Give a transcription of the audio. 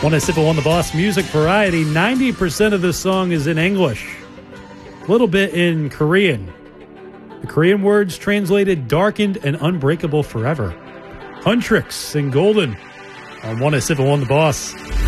One is Siffle on the Boss Music Variety. 90% of this song is in English. A little bit in Korean. The Korean words translated darkened and unbreakable forever. Huntrix and Golden on One is Siffle on the Boss.